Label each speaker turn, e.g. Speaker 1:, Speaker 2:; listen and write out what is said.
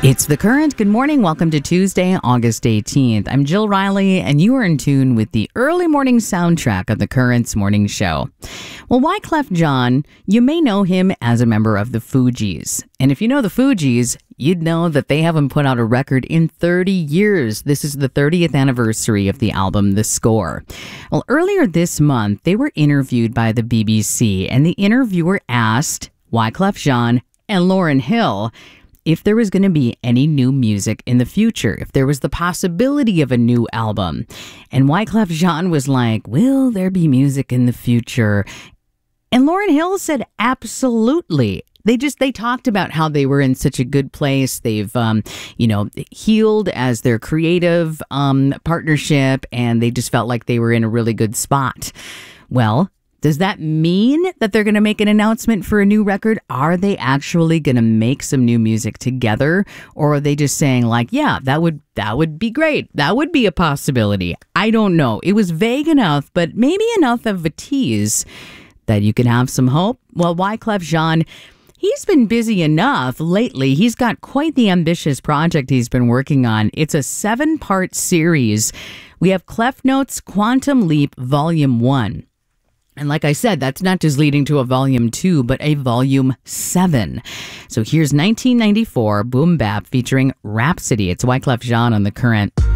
Speaker 1: It's The Current. Good morning. Welcome to Tuesday, August 18th. I'm Jill Riley, and you are in tune with the early morning soundtrack of The Current's morning show. Well, Wyclef Jean, you may know him as a member of the Fugees. And if you know the Fugees, you'd know that they haven't put out a record in 30 years. This is the 30th anniversary of the album The Score. Well, earlier this month, they were interviewed by the BBC, and the interviewer asked Wyclef Jean and Lauryn Hill if there was going to be any new music in the future, if there was the possibility of a new album. And Wyclef Jean was like, will there be music in the future? And Lauryn Hill said, absolutely. They talked about how they were in such a good place. They've, healed as their creative partnership, and they just felt like they were in a really good spot. Well, does that mean that they're going to make an announcement for a new record? Are they actually going to make some new music together? Or are they just saying like, yeah, that would be great. That would be a possibility. I don't know. It was vague enough, but maybe enough of a tease that you can have some hope. Well, Wyclef Jean, he's been busy enough lately. He's got quite the ambitious project he's been working on. It's a 7-part series. We have Clef Notes Quantum Leap Volume 1. And like I said, that's not just leading to a volume 2, but a volume 7. So here's 1994 Boom Bap featuring Rhapsody. It's Wyclef Jean on The Current.